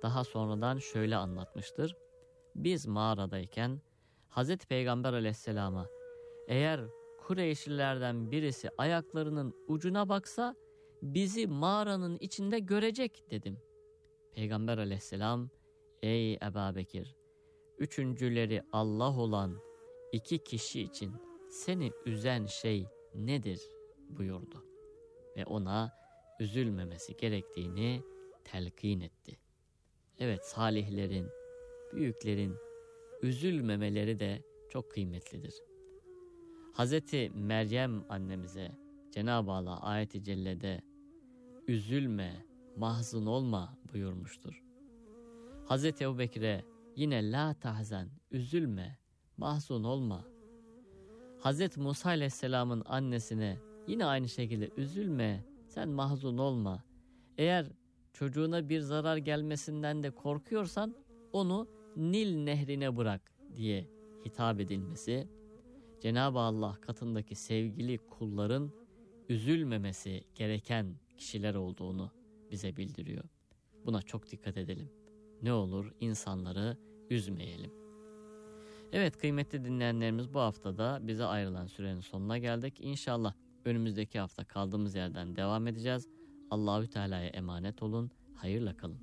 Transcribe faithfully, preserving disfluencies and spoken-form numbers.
daha sonradan şöyle anlatmıştır. Biz mağaradayken Hazreti Peygamber aleyhisselama eğer Kureyşlilerden birisi ayaklarının ucuna baksa bizi mağaranın içinde görecek dedim. Peygamber aleyhisselam ey Ebu Bekir, üçüncüleri Allah olan iki kişi için seni üzen şey nedir buyurdu. Ve ona üzülmemesi gerektiğini telkin etti. Evet, salihlerin, büyüklerin üzülmemeleri de çok kıymetlidir. Hazreti Meryem annemize Cenab-ı Allah ayet-i cellede üzülme, mahzun olma buyurmuştur. Hazreti Ebubekir'e yine la tahzen, üzülme, mahzun olma. Hazreti Musa aleyhisselamın annesine yine aynı şekilde üzülme, sen mahzun olma. Eğer çocuğuna bir zarar gelmesinden de korkuyorsan onu Nil nehrine bırak diye hitap edilmesi, Cenab-ı Allah katındaki sevgili kulların üzülmemesi gereken kişiler olduğunu bize bildiriyor. Buna çok dikkat edelim. Ne olur insanları üzmeyelim. Evet kıymetli dinleyenlerimiz, bu haftada bize ayrılan sürenin sonuna geldik. İnşallah önümüzdeki hafta kaldığımız yerden devam edeceğiz. Allahü Teala'ya emanet olun. Hayırla kalın.